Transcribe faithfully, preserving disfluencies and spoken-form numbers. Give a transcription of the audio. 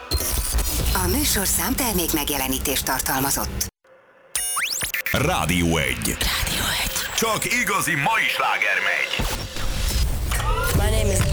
A műsorszám termék megjelenítést tartalmazott. Rádió egy. Rádió egy. Csak igazi mai sláger megy. My name is